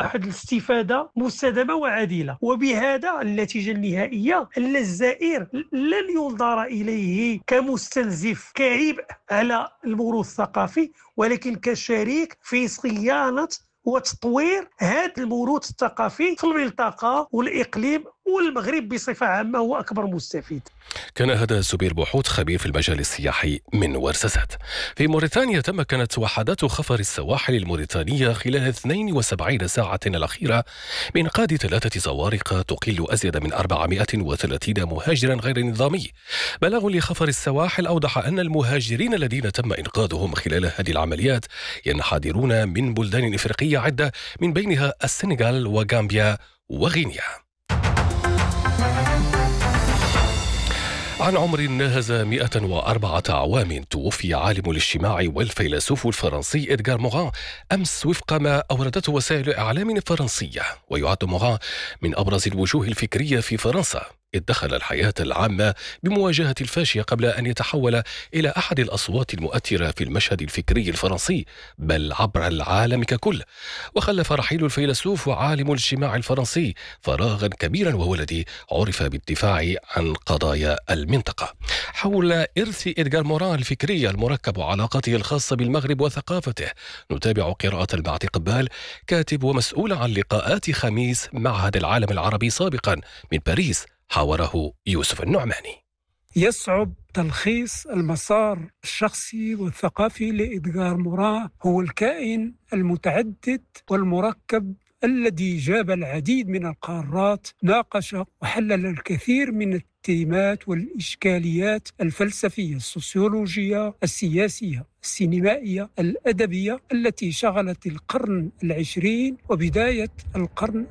واحد الاستفادة مستدامة وعادلة. وبهذا النتيجة النهائية أن الزائر لن ينظر إليه كمستنزف كعبء على الموروث الثقافي، ولكن كشريك في صيانة وتطوير هذا الموروث الثقافي في المنطقة والإقليم، والمغرب بصفة عامة هو أكبر مستفيد. كان هذا سبير بوحوت خبير في المجال السياحي من ورسسات. في موريتانيا تمكنت وحدات خفر السواحل الموريتانية خلال 72 ساعة الأخيرة من إنقاذ 3 صواريخ تقل أزيد من 430 مهاجرا غير نظامي. بلاغ لخفر السواحل أوضح أن المهاجرين الذين تم إنقاذهم خلال هذه العمليات ينحدرون من بلدان إفريقية عدة، من بينها السنغال وغامبيا وغينيا. عن عمر ناهز 104 أعوام توفي عالم الاجتماع والفيلسوف الفرنسي إدغار موغان أمس، وفق ما أوردته وسائل الإعلام الفرنسية. ويعد موغان من أبرز الوجوه الفكرية في فرنسا، إذ دخل الحياة العامة بمواجهة الفاشية قبل أن يتحول إلى أحد الأصوات المؤثرة في المشهد الفكري الفرنسي بل عبر العالم ككل. وخلف رحيل الفيلسوف وعالم الاجتماع الفرنسي فراغا كبيرا وولدي عرف بالدفاع عن قضايا المنطقة. حول إرث إدغار موغان الفكري المركب وعلاقته الخاصة بالمغرب وثقافته، نتابع قراءة البعث قبال، كاتب ومسؤول عن لقاءات خميس معهد العالم العربي سابقا من باريس، حاوره يوسف النعماني. يصعب تلخيص المسار الشخصي والثقافي لإدغار موغان. هو الكائن المتعدد والمركب الذي جاب العديد من القارات، ناقش وحلل الكثير من التيمات والإشكاليات الفلسفية، السوسيولوجية، السياسية، السينمائية، الأدبية التي شغلت القرن العشرين وبداية القرن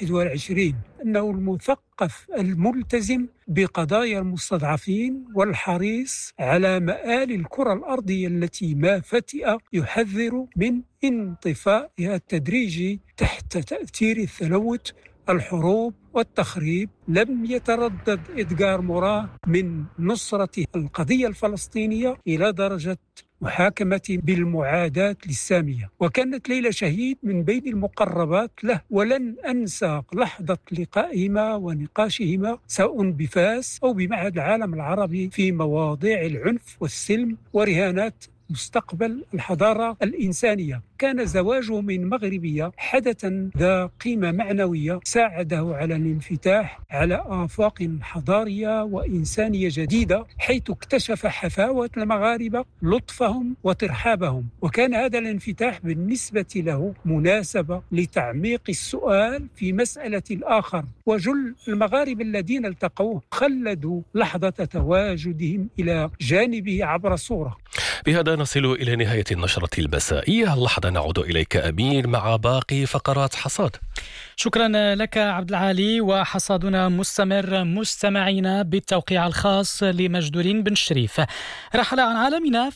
21. أنه المثقف الملتزم بقضايا المستضعفين والحريص على مآل الكرة الأرضية التي ما فتئ يحذر من انطفائها التدريجي تحت تأثير التلوث، الحروب والتخريب. لم يتردد إدغار موغان من نصرة القضية الفلسطينية إلى درجة محاكمة بالمعاداة للسامية، وكانت ليلى شهيد من بين المقربات له. ولن أنسى لحظة لقائهما ونقاشهما سواء بفاس أو بمعهد العالم العربي في مواضيع العنف والسلم ورهانات مستقبل الحضارة الإنسانية. كان زواجه من مغربية حدثا ذا قيمة معنوية ساعده على الانفتاح على آفاق حضارية وإنسانية جديدة، حيث اكتشف حفاوة المغاربة، لطفهم وترحابهم. وكان هذا الانفتاح بالنسبة له مناسبة لتعميق السؤال في مسألة الآخر. وجل المغاربة الذين التقوه خلدوا لحظة تواجدهم إلى جانبه عبر صورة. بهذا نصل إلى نهاية النشرة المسائية. اللحظة نعود إليك أمير مع باقي فقرات حصاد. شكرا لك عبد العالي. وحصادنا مستمر مستمعينا بالتوقيع الخاص لمجدورين بن شريف. رحل عن عالمنا